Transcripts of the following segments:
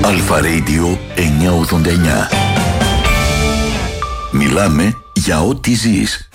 Αλφα Radio 989. Μιλάμε για ό,τι ζεις.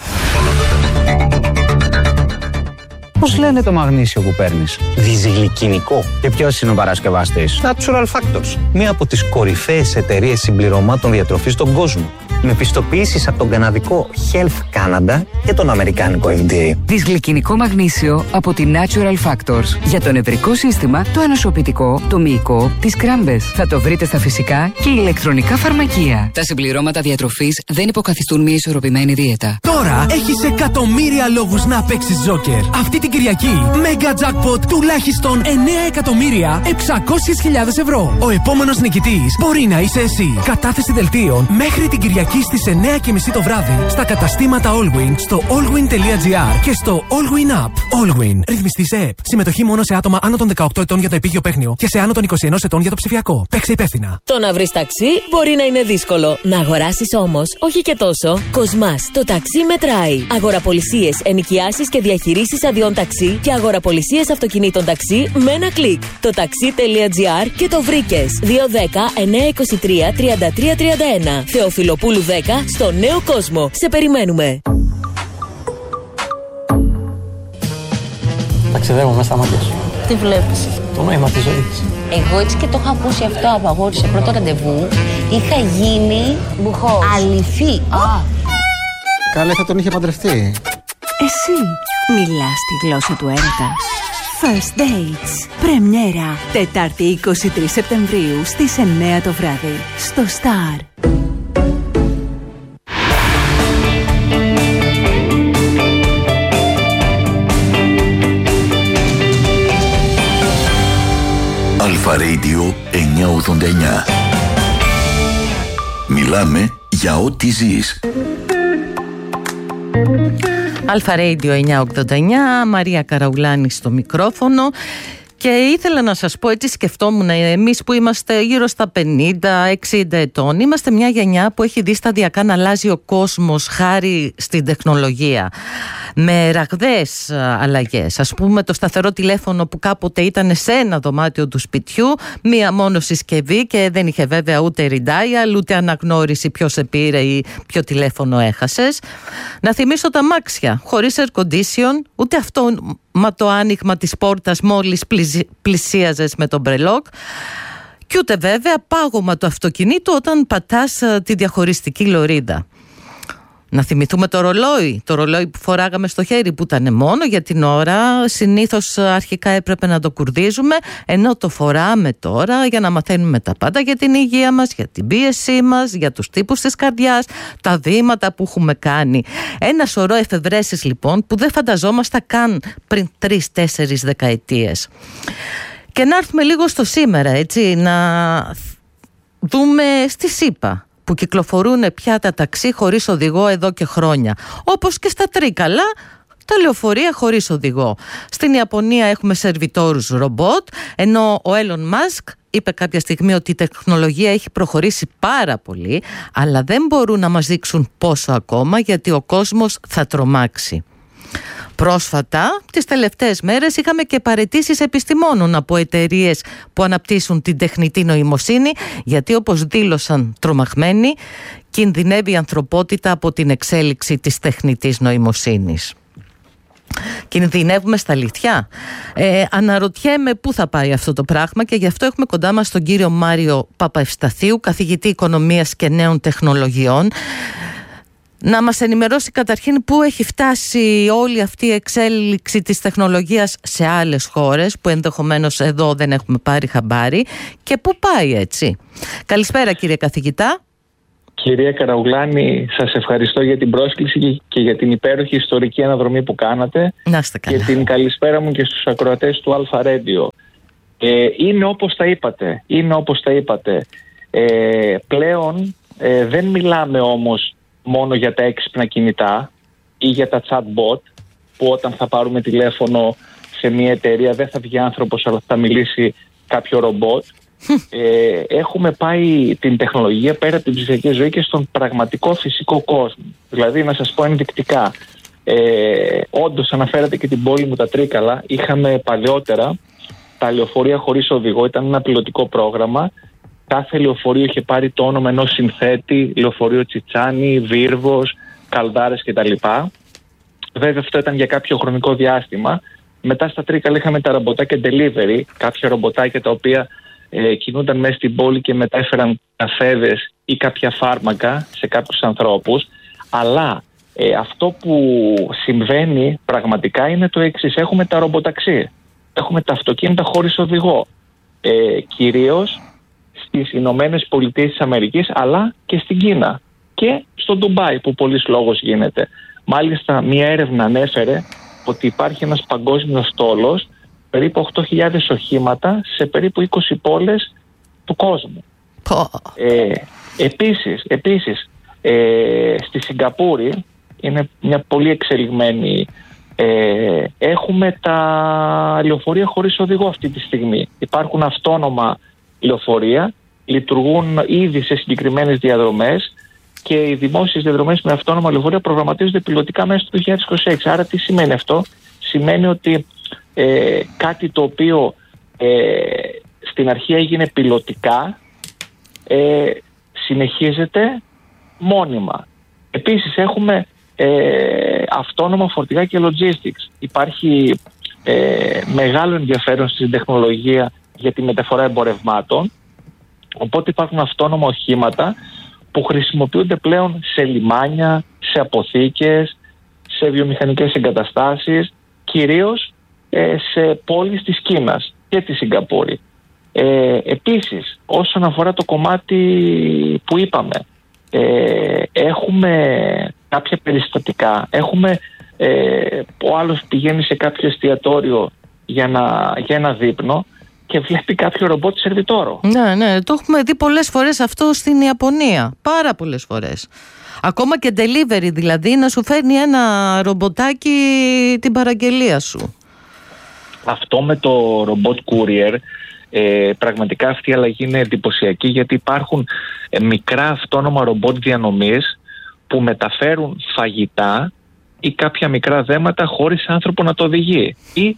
Πώς λένε το μαγνήσιο που παίρνεις? Διζυγλικινικό. Και ποιος είναι ο παρασκευαστής? Natural Factors. Μία από τις κορυφαίες εταιρείες συμπληρωμάτων διατροφής στον κόσμο. Με πιστοποιήσεις από τον καναδικό Health Canada και τον αμερικάνικο FDA. Δυσγλυκινικό μαγνήσιο από τη Natural Factors. Για το νευρικό σύστημα, το ανοσοποιητικό, το μυϊκό, τις κράμπες. Θα το βρείτε στα φυσικά και ηλεκτρονικά φαρμακεία. Τα συμπληρώματα διατροφής δεν υποκαθιστούν μια ισορροπημένη δίαιτα. Τώρα έχεις εκατομμύρια λόγους να παίξεις Joker. Αυτή την Κυριακή, Mega Jackpot τουλάχιστον 9.600.000 ευρώ. Ο επόμενος νικητής μπορεί να είσαι εσύ. Κατάθεση δελτίων μέχρι την Κυριακή στις 9:30 το βράδυ στα καταστήματα Allwyn, στο allwyn.gr και στο Allwyn App. Allwyn. Ρυθμιστή σε ΕΠ. Συμμετοχή μόνο σε άτομα άνω των 18 ετών για το επίγειο παίχνιο και σε άνω των 21 ετών για το ψηφιακό. Παίξε υπεύθυνα. Το να βρεις ταξί μπορεί να είναι δύσκολο. Να αγοράσεις όμως, όχι και τόσο. Κοσμάς. Το ταξί μετράει. Αγοραπολισίες, ενοικιάσεις και διαχειρήσεις αδειών ταξί και αγοραπολισίες αυτοκινήτων ταξί με ένα κλικ. Το ταξί.gr και το βρήκες. 210-923-3331. Θεοφιλοπούλου 10 στο Νέο Κόσμο. Σε περιμένουμε. Ταξιδεύω μέσα στα μάτια σου. Τι βλέπεις? Το νόημα της ζωής. Εγώ έτσι και το είχα ακούσει αυτό από αγόρι σε πρώτο ραντεβού. Είχα γίνει αληθή. Καλέ, θα τον είχε παντρευτεί. Εσύ μιλάς τη γλώσσα του έρωτα. First Dates. Πρεμιέρα. Τετάρτη 23 Σεπτεμβρίου στις 9 το βράδυ. Στο Star. Αλφα Radio 989. Μιλάμε για ό,τι ζεις. Αλφα Radio 989, Μαρία Καραουλάνη στο μικρόφωνο. Και ήθελα να σας πω, έτσι σκεφτόμουν, εμείς που είμαστε γύρω στα 50-60 ετών, είμαστε μια γενιά που έχει δει σταδιακά να αλλάζει ο κόσμος χάρη στην τεχνολογία. Με ραγδαίες αλλαγές. Ας πούμε, το σταθερό τηλέφωνο που κάποτε ήταν σε ένα δωμάτιο του σπιτιού, μία μόνο συσκευή και δεν είχε βέβαια ούτε redial, ούτε αναγνώριση ποιος σε πήρε ή ποιο τηλέφωνο έχασες. Να θυμίσω τα αμάξια, χωρίς air condition, ούτε αυτό το άνοιγμα της πόρτας μόλις πλησίαζες με τον μπρελόκ, και ούτε βέβαια πάγωμα του αυτοκινήτου όταν πατάς τη διαχωριστική λωρίδα. Να θυμηθούμε το ρολόι που φοράγαμε στο χέρι, που ήταν μόνο για την ώρα, συνήθως αρχικά έπρεπε να το κουρδίζουμε, ενώ το φοράμε τώρα για να μαθαίνουμε τα πάντα για την υγεία μας, για την πίεσή μας, για τους τύπους της καρδιάς, τα βήματα που έχουμε κάνει. Ένα σωρό εφευρέσεις λοιπόν που δεν φανταζόμασταν καν πριν 3-4 δεκαετίες. Και να έρθουμε λίγο στο σήμερα, έτσι, να δούμε στη ΣΥΠΑ, που κυκλοφορούν πια τα ταξί χωρίς οδηγό εδώ και χρόνια. Όπως και στα Τρίκαλα, τα λεωφορεία χωρίς οδηγό. Στην Ιαπωνία έχουμε σερβιτόρους ρομπότ, ενώ ο Elon Musk είπε κάποια στιγμή ότι η τεχνολογία έχει προχωρήσει πάρα πολύ, αλλά δεν μπορούν να μας δείξουν πόσο ακόμα, γιατί ο κόσμος θα τρομάξει. Πρόσφατα, τις τελευταίες μέρες, είχαμε και παραιτήσεις επιστημόνων από εταιρείες που αναπτύσσουν την τεχνητή νοημοσύνη, γιατί όπως δήλωσαν τρομαγμένοι, κινδυνεύει η ανθρωπότητα από την εξέλιξη της τεχνητής νοημοσύνης. Κινδυνεύουμε στα αλήθεια. Αναρωτιέμαι πού θα πάει αυτό το πράγμα, και γι' αυτό έχουμε κοντά μας τον κύριο Μάριο Παπαευσταθίου, καθηγητή οικονομίας και νέων τεχνολογιών, να μας ενημερώσει καταρχήν πού έχει φτάσει όλη αυτή η εξέλιξη της τεχνολογίας σε άλλες χώρες που ενδεχομένως εδώ δεν έχουμε πάρει χαμπάρι, και πού πάει έτσι. Καλησπέρα κύριε καθηγητά. Κυρία Καραουλάνη, σας ευχαριστώ για την πρόσκληση και για την υπέροχη ιστορική αναδρομή που κάνατε. Να είστε καλά. Και την καλησπέρα μου και στους ακροατές του Αλφα Radio. Είναι όπως τα είπατε. Πλέον δεν μιλάμε όμως μόνο για τα έξυπνα κινητά ή για τα chatbot, που όταν θα πάρουμε τηλέφωνο σε μια εταιρεία δεν θα βγει άνθρωπος, αλλά θα μιλήσει κάποιο ρομπότ. Έχουμε πάει την τεχνολογία πέρα από την ψηφιακή ζωή και στον πραγματικό φυσικό κόσμο. Δηλαδή, να σας πω ενδεικτικά, όντως αναφέρατε και την πόλη μου, τα Τρίκαλα. Είχαμε παλαιότερα τα λεωφορεία χωρίς οδηγό, ήταν ένα πιλωτικό πρόγραμμα κάθε λεωφορείο είχε πάρει το όνομα ενός συνθέτη, λεωφορείο Τσιτσάνι, Βίρβος, Καλδάρες κτλ. Βέβαια αυτό ήταν για κάποιο χρονικό διάστημα. Μετά στα Τρίκαλα είχαμε τα ρομποτάκια delivery, κάποια ρομποτάκια τα οποία κινούνταν μέσα στην πόλη και μετέφεραν καφέδες ή κάποια φάρμακα σε κάποιους ανθρώπους. Αλλά αυτό που συμβαίνει πραγματικά είναι το εξής. Έχουμε τα ρομποταξί, έχουμε τα αυτοκίνητα χωρίς οδηγό, κυρίως στις Ηνωμένες Πολιτείες της Αμερικής, αλλά και στην Κίνα και στο Ντουμπάι που πολλής λόγος γίνεται. Μάλιστα μια έρευνα ανέφερε ότι υπάρχει ένας παγκόσμιος στόλος, περίπου 8.000 οχήματα σε περίπου 20 πόλεις του κόσμου. Επίσης στη Σιγκαπούρη, είναι μια πολύ εξελιγμένη, έχουμε τα λεωφορεία χωρίς οδηγό αυτή τη στιγμή. Υπάρχουν αυτόνομα λεωφορεία, λειτουργούν ήδη σε συγκεκριμένες διαδρομές και οι δημόσιες διαδρομές με αυτόνομα λεωφορεία προγραμματίζονται πιλωτικά μέσα στο 2026. Άρα τι σημαίνει αυτό? Σημαίνει ότι κάτι το οποίο στην αρχή έγινε πιλωτικά συνεχίζεται μόνιμα. Επίσης έχουμε αυτόνομα φορτηγά και logistics. Υπάρχει μεγάλο ενδιαφέρον στην τεχνολογία για τη μεταφορά εμπορευμάτων, οπότε υπάρχουν αυτόνομα οχήματα που χρησιμοποιούνται πλέον σε λιμάνια, σε αποθήκες, σε βιομηχανικές εγκαταστάσεις, κυρίως σε πόλεις της Κίνας και της Σιγκαπούρη. Επίσης, όσον αφορά το κομμάτι που είπαμε, έχουμε κάποια περιστατικά. Έχουμε ο άλλος πηγαίνει σε κάποιο εστιατόριο για ένα δείπνο και βλέπει κάποιο ρομπότ σερβιτόρο. Ναι, το έχουμε δει πολλές φορές αυτό στην Ιαπωνία. Πάρα πολλές φορές. Ακόμα και delivery, δηλαδή να σου φέρνει ένα ρομποτάκι την παραγγελία σου. Αυτό με το ρομπότ courier, πραγματικά αυτή η αλλαγή είναι εντυπωσιακή, γιατί υπάρχουν μικρά αυτόνομα ρομπότ διανομής που μεταφέρουν φαγητά ή κάποια μικρά δέματα χωρίς άνθρωπο να το οδηγεί, ή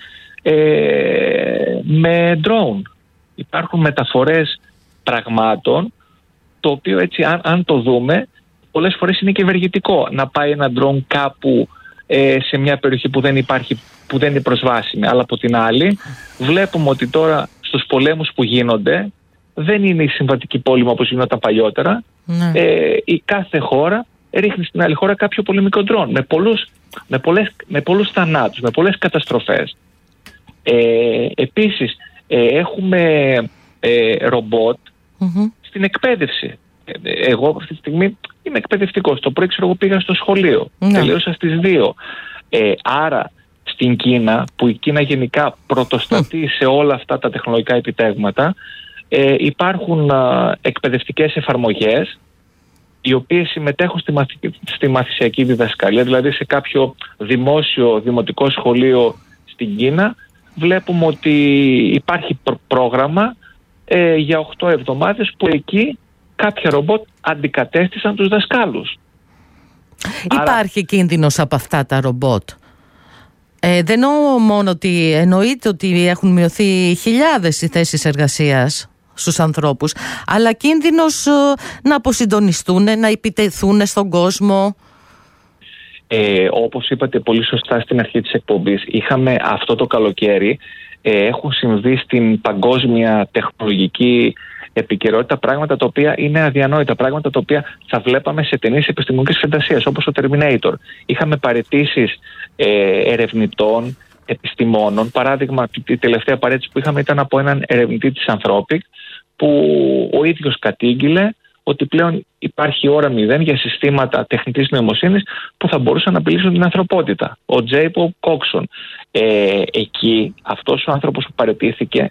με drone. Υπάρχουν μεταφορές πραγμάτων, το οποίο έτσι αν το δούμε πολλές φορές είναι και ευεργετικό να πάει ένα drone κάπου σε μια περιοχή που δεν υπάρχει, που δεν είναι προσβάσιμη. Αλλά από την άλλη βλέπουμε ότι τώρα στους πολέμους που γίνονται δεν είναι η συμβατική πόλεμη όπως γινόταν παλιότερα. Η κάθε χώρα ρίχνει στην άλλη χώρα κάποιο πολεμικό ντρόν με πολλούς θανάτους, με πολλές καταστροφές. Επίσης έχουμε ρομπότ στην εκπαίδευση. Εγώ αυτή τη στιγμή είμαι εκπαιδευτικός. Το πρωί εγώ πήγα στο σχολείο, τελείωσα στις 2. Άρα στην Κίνα, που η Κίνα γενικά πρωτοστατεί σε όλα αυτά τα τεχνολογικά επιτεύγματα, υπάρχουν εκπαιδευτικές εφαρμογές οι οποίες συμμετέχουν στη μαθησιακή διδασκαλία. Δηλαδή σε κάποιο δημόσιο δημοτικό σχολείο στην Κίνα βλέπουμε ότι υπάρχει πρόγραμμα για 8 εβδομάδες που εκεί κάποια ρομπότ αντικατέστησαν τους δασκάλους. Υπάρχει κίνδυνος από αυτά τα ρομπότ? Δεν εννοώ μόνο ότι εννοείται ότι έχουν μειωθεί χιλιάδες οι θέσεις εργασίας στους ανθρώπους, αλλά κίνδυνος να αποσυντονιστούν, να επιτεθούν στον κόσμο. Όπως είπατε πολύ σωστά στην αρχή της εκπομπής, είχαμε αυτό το καλοκαίρι, έχουν συμβεί στην παγκόσμια τεχνολογική επικαιρότητα πράγματα τα οποία είναι αδιανόητα, πράγματα τα οποία θα βλέπαμε σε ταινίες επιστημονικής φαντασίας, όπως το Terminator. Είχαμε παραιτήσεις ερευνητών, επιστημόνων. Παράδειγμα, η τελευταία παραίτηση που είχαμε ήταν από έναν ερευνητή της Anthropic, που ο ίδιος κατήγγειλε ότι πλέον υπάρχει ώρα 0 για συστήματα τεχνητής νοημοσύνης που θα μπορούσαν να απειλήσουν την ανθρωπότητα. Ο Τζέιπο Κόξον. Εκεί αυτός ο άνθρωπος που παραιτήθηκε